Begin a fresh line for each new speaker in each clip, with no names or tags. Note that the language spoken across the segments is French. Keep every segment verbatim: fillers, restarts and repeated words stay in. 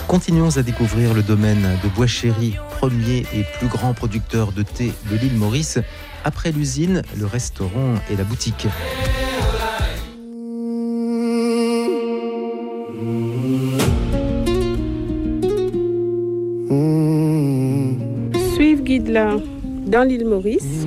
Continuons à découvrir le domaine de Bois-Chéry, premier et plus grand producteur de thé de l'île Maurice. Après l'usine, le restaurant et la boutique.
Suivre Guide-là dans l'île Maurice.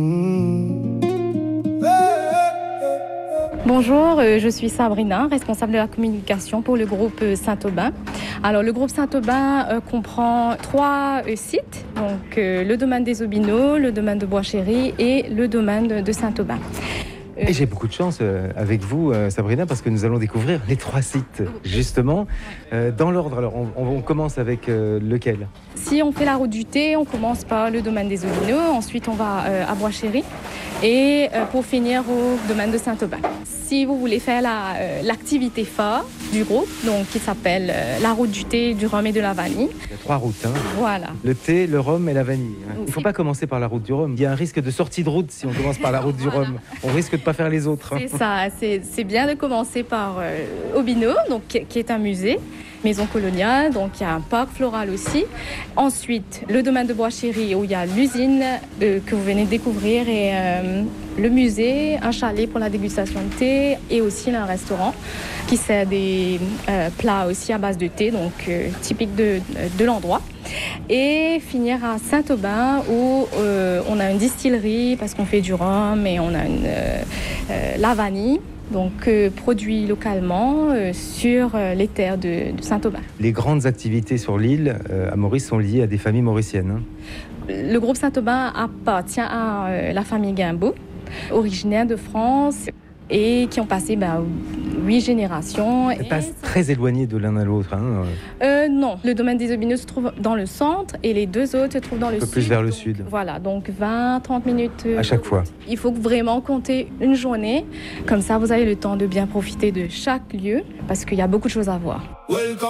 Bonjour, je suis Sabrina, responsable de la communication pour le groupe Saint-Aubin. Alors, le groupe Saint-Aubin euh, comprend trois euh, sites, donc euh, le domaine des Aubineaux, le domaine de Bois-Chéry et le domaine de, de Saint-Aubin.
Et j'ai beaucoup de chance euh, avec vous, euh, Sabrina, parce que nous allons découvrir les trois sites, justement, euh, dans l'ordre. Alors, on, on commence avec euh, lequel ?
Si on fait la route du thé, on commence par le domaine des Aubineaux, ensuite on va euh, à Bois-Chéry et euh, pour finir au domaine de Saint-Aubin. Si vous voulez faire la, euh, l'activité phare du groupe, donc qui s'appelle euh, la route du thé, du rhum et de la vanille.
Il y a trois routes, hein.
Voilà.
Le thé, le rhum et la vanille. Il ne faut pas commencer par la route du rhum. Il y a un risque de sortie de route si on commence par la route du
Voilà.
rhum. On risque de ne pas faire les autres. Hein.
C'est ça, c'est, c'est bien de commencer par euh, Aubineaux, donc, qui, qui est un musée, maison coloniale, donc il y a un parc floral aussi. Ensuite, le domaine de Bois-Chéry où il y a l'usine euh, que vous venez de découvrir et euh, le musée, un chalet pour la dégustation de thé et aussi un restaurant qui sert des euh, plats aussi à base de thé, donc euh, typique de, de l'endroit. Et finir à Saint-Aubin où euh, on a une distillerie parce qu'on fait du rhum et on a une, euh, euh, la vanille. Donc euh, produit localement euh, sur euh, les terres de, de Saint-Aubin.
Les grandes activités sur l'île euh, à Maurice sont liées à des familles mauriciennes. Hein.
Le groupe Saint-Aubin appartient à euh, la famille Guimbaud, originaire de France et qui ont passé ben, huit générations.
Elles passent très éloignées de l'un à l'autre. Hein.
Euh, non, le domaine des Aubineaux se trouve dans le centre et les deux autres se trouvent dans le sud.
Un peu plus vers le
donc,
sud.
Voilà, donc vingt à trente minutes.
À chaque fois.
Il faut vraiment compter une journée. Comme ça, vous avez le temps de bien profiter de chaque lieu parce qu'il y a beaucoup de choses à voir.